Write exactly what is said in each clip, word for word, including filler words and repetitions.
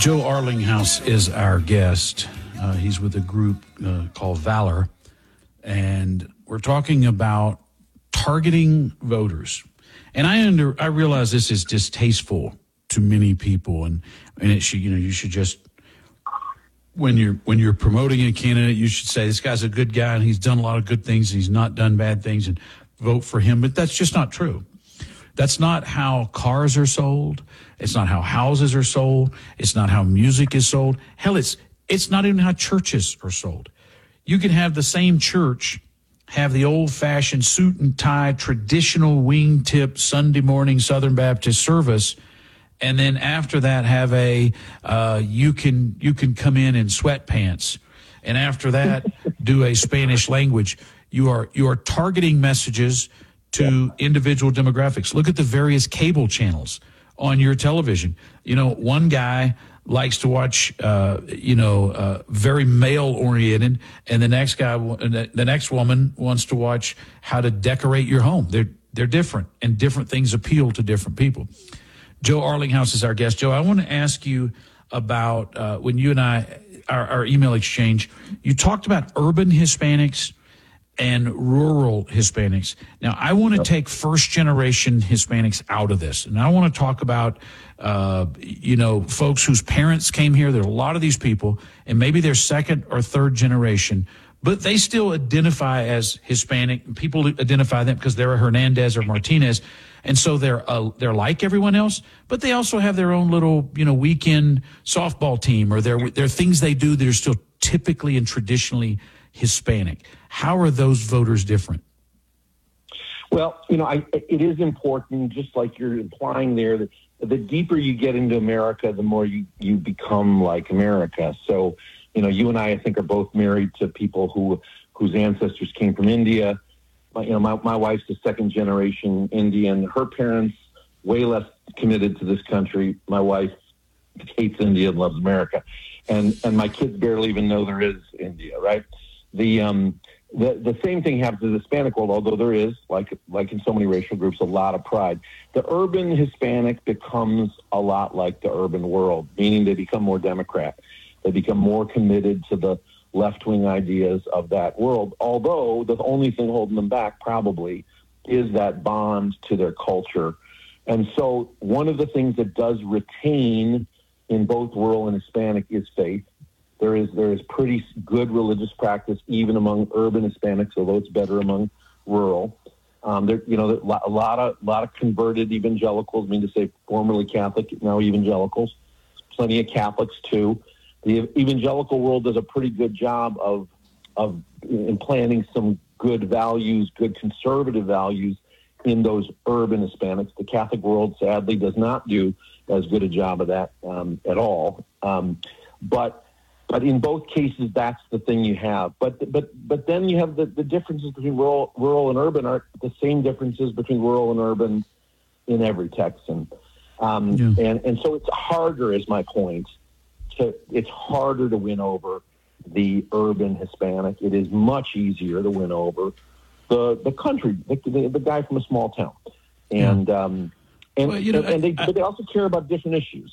Joe Arlinghouse is our guest. Uh, he's with a group uh, called Valor, and we're talking about targeting voters. And I under I realize this is distasteful to many people, and and it should you know you should just when you're when you're promoting a candidate, you should say this guy's a good guy and he's done a lot of good things, and he's not done bad things, and vote for him. But that's just not true. That's not how cars are sold. It's not how houses are sold. It's not how music is sold. Hell, it's it's not even how churches are sold. You can have the same church have the old-fashioned suit and tie, traditional wingtip Sunday morning Southern Baptist service, and then after that have a uh, you can you can come in in sweatpants, and after that do a Spanish language. You are you are targeting messages to individual demographics. Look at the various cable channels on your television. You know, one guy likes to watch, uh, you know, uh, very male-oriented, and the next guy, the next woman wants to watch how to decorate your home. They're they're different, and different things appeal to different people. Joe Arlinghouse is our guest. Joe, I want to ask you about uh, when you and I, our, our email exchange, you talked about urban Hispanics and rural Hispanics. Now, I want to take first-generation Hispanics out of this, and I want to talk about, uh, you know, folks whose parents came here. There are a lot of these people, and maybe they're second or third generation, but they still identify as Hispanic. People identify them because they're a Hernandez or Martinez, and so they're uh, they're like everyone else, but they also have their own little, you know, weekend softball team, or there there are things they do that are still typically and traditionally Hispanic. How are those voters different? Well, you know, I, it is important, just like you're implying there, that the deeper you get into America, the more you, you become like America. So, you know, you and I, I think, are both married to people who whose ancestors came from India. My, you know, my, my wife's a second generation Indian. Her parents, way less committed to this country. My wife hates India and loves America. And, and my kids barely even know there is India, right? The um the the same thing happens in the Hispanic world, although there is, like like in so many racial groups, a lot of pride. The urban Hispanic becomes a lot like the urban world, meaning they become more Democrat. They become more committed to the left-wing ideas of that world, although the only thing holding them back probably is that bond to their culture. And so one of the things that does retain in both rural and Hispanic is faith. There is there is pretty good religious practice even among urban Hispanics, although it's better among rural. Um, there, you know, a lot of lot of converted evangelicals. I mean to say, formerly Catholic, now evangelicals. Plenty of Catholics too. The evangelical world does a pretty good job of of implanting some good values, good conservative values in those urban Hispanics. The Catholic world, sadly, does not do as good a job of that um, at all. Um, but But in both cases, that's the thing you have. But but but then you have the, the differences between rural rural and urban are the same differences between rural and urban in every Texan. Um, yeah. And and so it's harder, is my point. To it's harder to win over the urban Hispanic. It is much easier to win over the the country, the, the, the guy from a small town. And yeah. um, and well, you know, and, and they I, but they also care about different issues.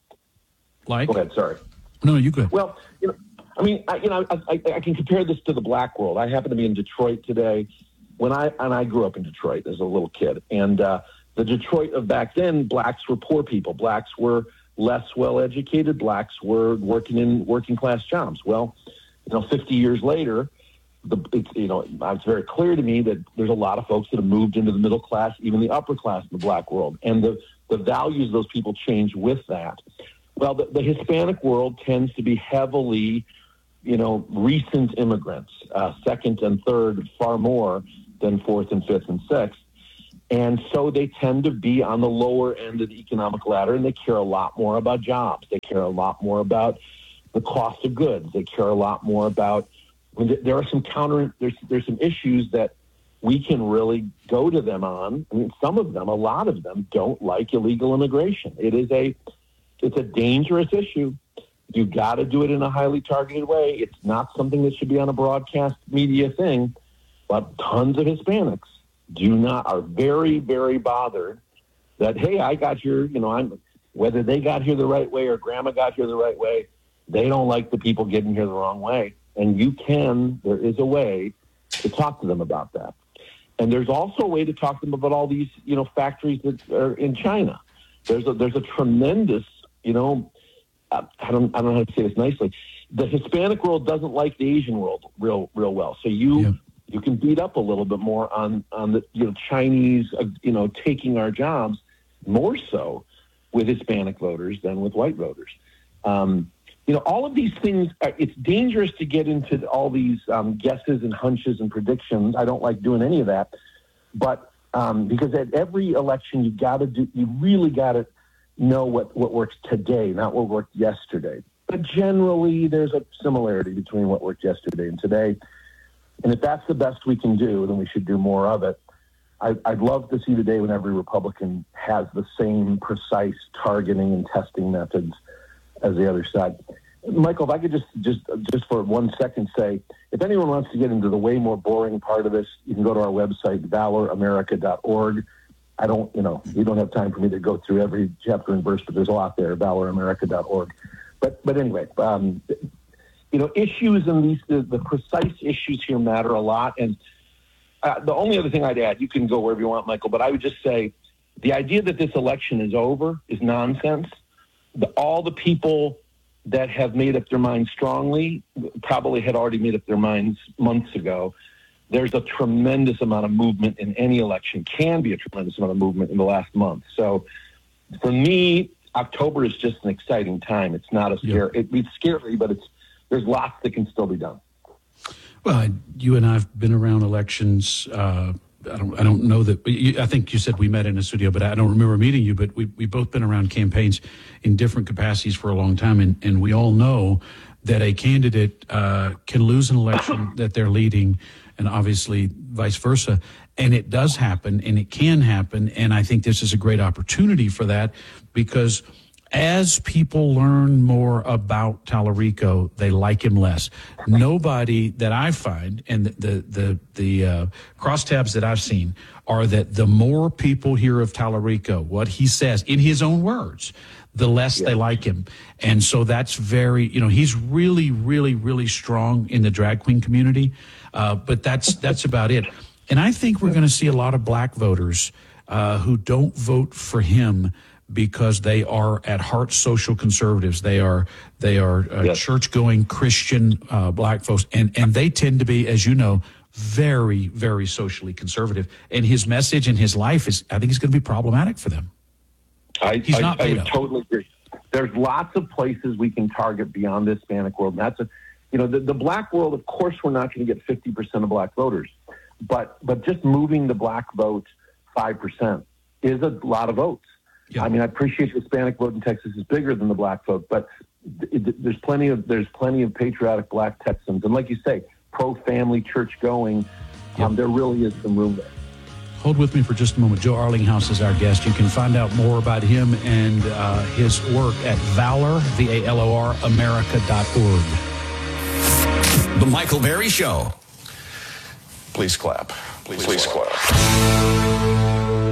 Like, go ahead. Sorry. No, you go. Well, you know, I mean, I, you know, I, I, I can compare this to the black world. I happen to be in Detroit today. When I and I grew up in Detroit as a little kid, and uh, the Detroit of back then, blacks were poor people. Blacks were less well educated. Blacks were working in working class jobs. Well, you know, fifty years later, the it's, you know, it's very clear to me that there's a lot of folks that have moved into the middle class, even the upper class in the black world, and the the values of those people change with that. Well, the, the Hispanic world tends to be heavily, you know, recent immigrants, uh, second and third far more than fourth and fifth and sixth. And so they tend to be on the lower end of the economic ladder, and they care a lot more about jobs. They care a lot more about the cost of goods. They care a lot more about, when there are some counter, there's, there's some issues that we can really go to them on. I mean, some of them, a lot of them don't like illegal immigration. It is a, It's a dangerous issue. You got to do it in a highly targeted way. It's not something that should be on a broadcast media thing, but tons of Hispanics do not, are very, very bothered that, hey, I got your, you know, I'm, whether they got here the right way or grandma got here the right way, they don't like the people getting here the wrong way. And you can, there is a way to talk to them about that. And there's also a way to talk to them about all these, you know, factories that are in China. There's a, there's a tremendous, you know, uh, I don't, I don't know how to say this nicely. The Hispanic world doesn't like the Asian world real, real well. So you, yeah. you can beat up a little bit more on, on the, you know, Chinese, uh, you know, taking our jobs more so with Hispanic voters than with white voters. Um, you know, all of these things, are, it's dangerous to get into all these um, guesses and hunches and predictions. I don't like doing any of that. But um, because at every election, you got to do, you really got to know what, what works today, not what worked yesterday. But generally, there's a similarity between what worked yesterday and today. And if that's the best we can do, then we should do more of it. I, I'd love to see the day when every Republican has the same precise targeting and testing methods as the other side. Michael, if I could just, just, just for one second say, if anyone wants to get into the way more boring part of this, you can go to our website, valor america dot org. I don't, you know, you don't have time for me to go through every chapter and verse, but there's a lot there, valor america dot org. But, but anyway, um, you know, issues and these, the, the precise issues here matter a lot. And uh, the only other thing I'd add, you can go wherever you want, Michael, but I would just say the idea that this election is over is nonsense. The, all the people that have made up their minds strongly probably had already made up their minds months ago. There's a tremendous amount of movement in any election, can be a tremendous amount of movement in the last month. So for me, October is just an exciting time. It's not a scare. Yep. It, it's scary, but it's there's lots that can still be done. Well, you and I have been around elections. Uh, I don't. I don't know that. You, I think you said we met in a studio, but I don't remember meeting you. But we we both been around campaigns in different capacities for a long time, and and we all know that a candidate uh, can lose an election that they're leading, and obviously vice versa. And it does happen, and it can happen. And I think this is a great opportunity for that, because as people learn more about Tallarico, they like him less. Nobody that I find, and the the the, the uh, crosstabs that I've seen, are that the more people hear of Tallarico, what he says in his own words, the less yeah. they like him. And so that's very, you know, he's really, really, really strong in the drag queen community. Uh, but that's that's about it. And I think we're going to see a lot of black voters uh, who don't vote for him because they are at heart social conservatives. They are they are uh, yes. church-going Christian uh, black folks, and and they tend to be, as you know, very very socially conservative. And his message and his life is, I think, is going to be problematic for them. I, He's I, not I Beto. totally agree. There's lots of places we can target beyond the Hispanic world. And that's a, you know, the, the black world. Of course, we're not going to get fifty percent of black voters, but but just moving the black vote five percent is a lot of votes. Yeah. I mean, I appreciate the Hispanic vote in Texas is bigger than the black vote, but it, there's plenty of there's plenty of patriotic black Texans, and like you say, pro-family, church-going. Yeah. Um, there really is some room there. Hold with me for just a moment. Joe Arlinghouse is our guest. You can find out more about him and uh, his work at Valor, V A L O R, America dot org. The Michael Berry Show. Please clap. Please, Please clap. clap.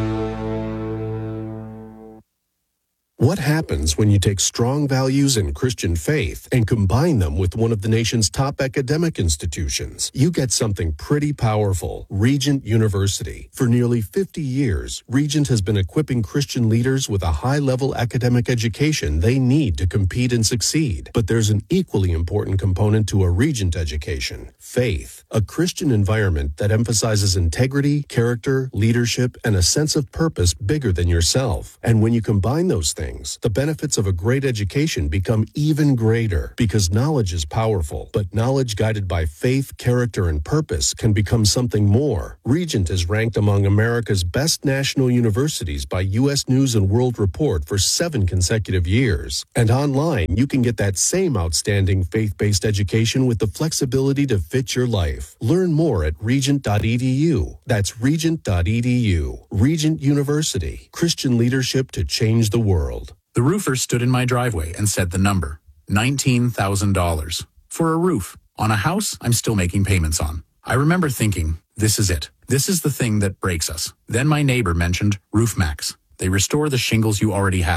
What happens when you take strong values in Christian faith and combine them with one of the nation's top academic institutions? You get something pretty powerful. Regent University. For nearly fifty years, Regent has been equipping Christian leaders with a high-level academic education they need to compete and succeed. But there's an equally important component to a Regent education: faith. A Christian environment that emphasizes integrity, character, leadership, and a sense of purpose bigger than yourself. And when you combine those things, the benefits of a great education become even greater, because knowledge is powerful, but knowledge guided by faith, character, and purpose can become something more. Regent is ranked among America's best national universities by U S News and World Report for seven consecutive years. And online, you can get that same outstanding faith-based education with the flexibility to fit your life. Learn more at regent dot e d u. That's regent dot e d u. Regent University. Christian leadership to change the world. The roofer stood in my driveway and said the number, nineteen thousand dollars. For a roof on a house I'm still making payments on. I remember thinking, this is it. This is the thing that breaks us. Then my neighbor mentioned RoofMax. They restore the shingles you already have.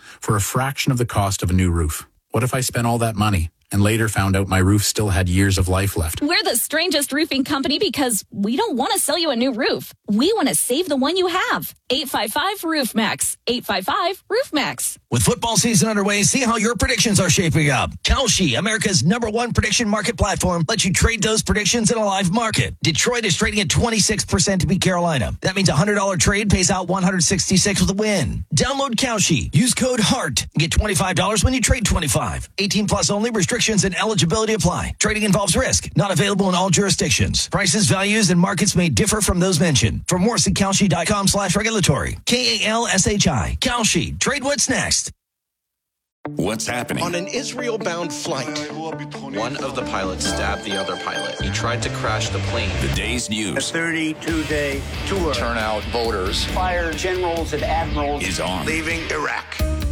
for a fraction of the cost of a new roof. What if I spent all that money and later found out my roof still had years of life left? We're the strangest roofing company because we don't want to sell you a new roof. We want to save the one you have. eight five five, roof max. eight five five, roof max. With football season underway, see how your predictions are shaping up. Kalshi, America's number one prediction market platform, lets you trade those predictions in a live market. Detroit is trading at twenty-six percent to beat Carolina. That means a one hundred dollars trade pays out one hundred sixty-six with a win. Download Kalshi. Use code HEART. Get twenty-five dollars when you trade twenty-five. eighteen plus only. Restrictions and eligibility apply. Trading involves risk. Not available in all jurisdictions. Prices, values, and markets may differ from those mentioned. For more, see Kalshi.com slash regulatory. K A L S H I. Kalshi. Trade what's next. What's happening? On an Israel-bound flight, one of the pilots stabbed the other pilot. He tried to crash the plane. The day's news. A thirty-two day tour. Turnout voters. Fire generals and admirals. Is on. Leaving Iraq.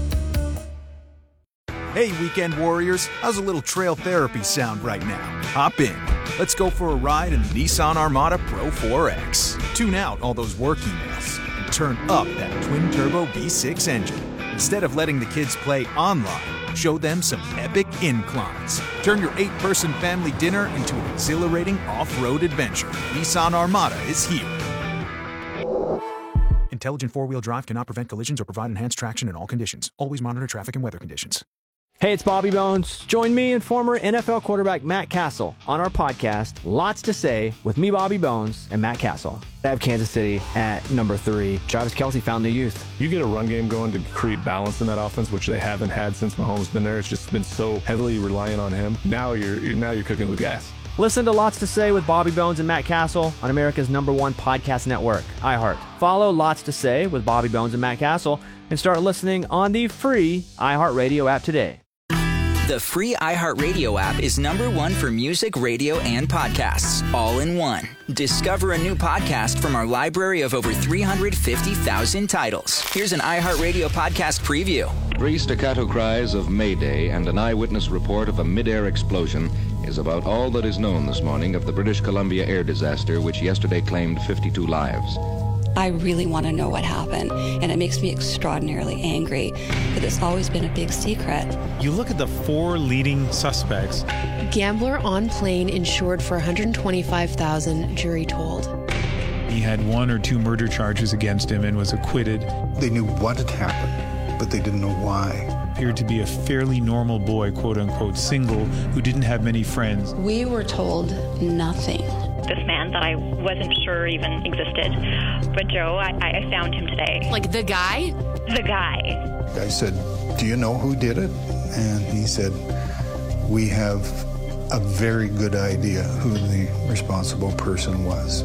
Hey, weekend warriors. How's a little trail therapy sound right now? Hop in. Let's go for a ride in the Nissan Armada Pro four X. Tune out all those work emails and turn up that twin-turbo V six engine. Instead of letting the kids play online, show them some epic inclines. Turn your eight-person family dinner into an exhilarating off-road adventure. Nissan Armada is here. Intelligent four-wheel drive cannot prevent collisions or provide enhanced traction in all conditions. Always monitor traffic and weather conditions. Hey, it's Bobby Bones. Join me and former N F L quarterback Matt Castle on our podcast, Lots to Say, with me, Bobby Bones, and Matt Castle. I have Kansas City at number three. Travis Kelce found the youth. You get a run game going to create balance in that offense, which they haven't had since Mahomes been there. It's just been so heavily reliant on him. Now you're now you're cooking with gas. Listen to Lots to Say with Bobby Bones and Matt Castle on America's number one podcast network, iHeart. Follow Lots to Say with Bobby Bones and Matt Castle and start listening on the free iHeartRadio app today. The free iHeartRadio app is number one for music, radio, and podcasts, all in one. Discover a new podcast from our library of over three hundred fifty thousand titles. Here's an iHeartRadio podcast preview. Three staccato cries of Mayday and an eyewitness report of a mid-air explosion is about all that is known this morning of the British Columbia air disaster, which yesterday claimed fifty-two lives. I really want to know what happened, and it makes me extraordinarily angry that it's always been a big secret. You look at the four leading suspects. Gambler on plane insured for one hundred twenty-five thousand dollars, jury told. He had one or two murder charges against him and was acquitted. They knew what had happened, but they didn't know why. Appeared to be a fairly normal boy, quote-unquote, single, who didn't have many friends. We were told nothing. This man that I wasn't sure even existed. But Joe, I, I found him today. Like the guy? The guy. I said, do you know who did it? And he said, we have a very good idea who the responsible person was.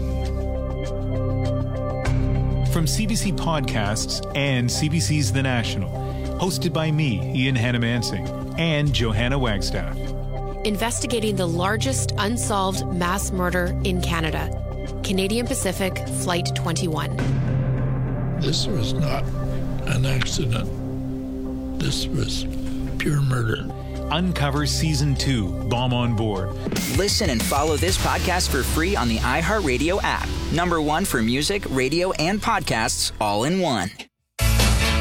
From C B C Podcasts and C B C's The National, hosted by me, Ian Hannamansing, and Johanna Wagstaff. Investigating the largest unsolved mass murder in Canada. Canadian Pacific Flight twenty-one. This was not an accident. This was pure murder. Uncover Season two, Bomb on Board. Listen and follow this podcast for free on the iHeartRadio app. Number one for music, radio, and podcasts, all in one.